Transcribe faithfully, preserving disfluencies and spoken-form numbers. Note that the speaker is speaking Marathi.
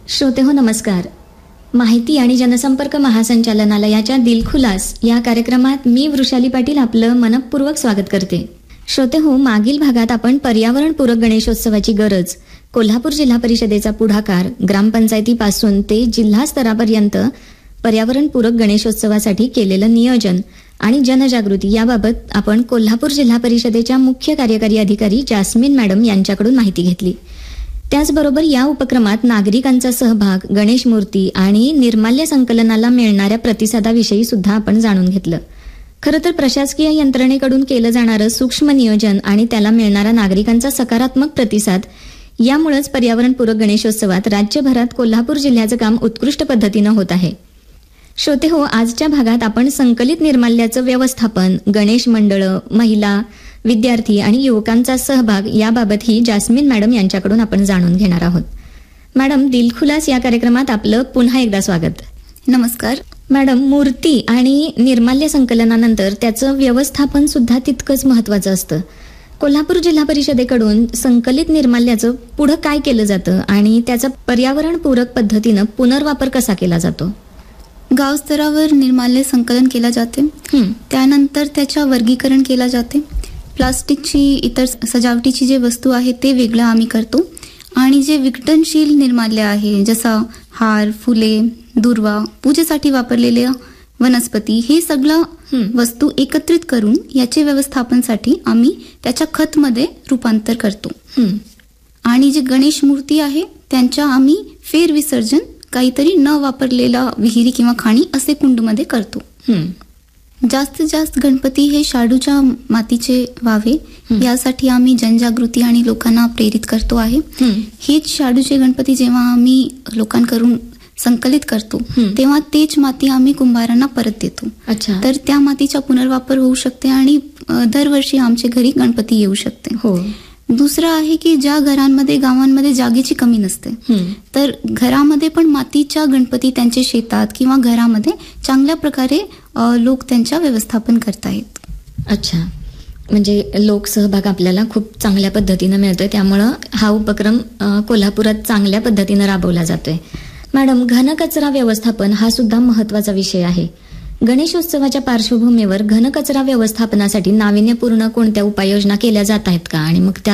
श्रोते हो नमस्कार. माहिती आणि जनसंपर्क महासंचालनालयाच्या दिलखुलास या कार्यक्रमात मी वृषाली पाटील आपलं मनपूर्वक स्वागत करते. श्रोते हो, मागील भागात आपण पर्यावरणपूरक गणेशोत्सवाची गरज, कोल्हापूर जिल्हा परिषदेचा पुढाकार, ग्रामपंचायतीपासून ते जिल्हा स्तरापर्यंत पर्यावरणपूरक गणेशोत्सवासाठी केलेलं नियोजन आणि जनजागृती याबाबत आपण कोल्हापूर जिल्हा परिषदेच्या मुख्य कार्यकारी अधिकारी जास्मिन मॅडम यांच्याकडून माहिती घेतली. त्याचबरोबर या उपक्रमात नागरिकांचा सहभाग, गणेश मूर्ती आणि निर्माल्य संकलनाला मिळणाऱ्या प्रतिसादाविषयी सुद्धा आपण जाणून घेतलं. खरं तर प्रशासकीय यंत्रणेकडून केलं जाणारं सूक्ष्म नियोजन आणि त्याला मिळणारा नागरिकांचा सकारात्मक प्रतिसाद यामुळेच पर्यावरणपूरक गणेशोत्सवात राज्यभरात कोल्हापूर जिल्ह्याचं काम उत्कृष्ट पद्धतीनं होत आहे. श्रोते हो, आजच्या भागात आपण संकलित निर्माल्याचं व्यवस्थापन, गणेश मंडळं, महिला, विद्यार्थी आणि युवकांचा सहभाग याबाबतही जास्मिन मॅडम यांच्याकडून आपण जाणून घेणार आहोत. मॅडम, दिलखुलास या कार्यक्रमात आपलं पुन्हा एकदा स्वागत. नमस्कार. मॅडम, मूर्ती आणि निर्माल्य संकलनानंतर त्याचं व्यवस्थापन सुद्धा तितकंच महत्त्वाचं असतं. कोल्हापूर जिल्हा परिषदेकडून संकलित निर्माल्याचं पुढं काय केलं जातं आणि त्याचा पर्यावरणपूरक पद्धतीनं पुनर्वापर कसा केला जातो? गाव स्तरावर निर्माल्य संकलन केला जाते. त्यानंतर त्याच्या वर्गीकरण केला जाते. प्लास्टिकची इतर सजावटीची जे वस्तू आहे ते वेगळं आम्ही करतो आणि जे विघटनशील निर्माल्य आहे जसा हार, फुले, दुर्वा, पूजेसाठी वापरलेले वनस्पती, हे सगळं वस्तू एकत्रित करून याचे व्यवस्थापनासाठी आम्ही त्याच्या खतमध्ये रूपांतर करतो. आणि जे गणेश मूर्ती आहे त्यांच्या आम्ही फेरविसर्जन काहीतरी न वापरलेला विहिरी किंवा खाणी असे कुंडमध्ये करतो. जास्तीत जास्त गणपती हे शाडूच्या मातीचे व्हावे यासाठी आम्ही जनजागृती आणि लोकांना प्रेरित करतो आहे. हेच शाडूचे गणपती जेव्हा आम्ही लोकांकडून संकलित करतो तेव्हा तेच माती आम्ही कुंभारांना परत देतो. तर त्या मातीचा पुनर्वापर होऊ शकते आणि दरवर्षी आमच्या घरी गणपती येऊ शकते. हो. दुसरं आहे की ज्या घरांमध्ये गावांमध्ये जागेची कमी नसते तर घरामध्ये पण मातीच्या गणपती त्यांच्या शेतात किंवा घरामध्ये चांगल्या प्रकारे लोक त्यांच्या व्यवस्थापन करतायत. अच्छा, म्हणजे लोकसहभाग आपल्याला खूप चांगल्या पद्धतीनं मिळतोय, त्यामुळं हा उपक्रम कोल्हापुरात चांगल्या पद्धतीनं राबवला जातोय. मॅडम, घनकचरा व्यवस्थापन हा सुद्धा महत्वाचा विषय आहे. गणेशोत्सवाच्या पार्श्वभूमीवर घनकचरा व्यवस्थापनासाठी नाविन्यपूर्ण कोणत्या उपाययोजना केल्या जात आहेत का आणि मग त्या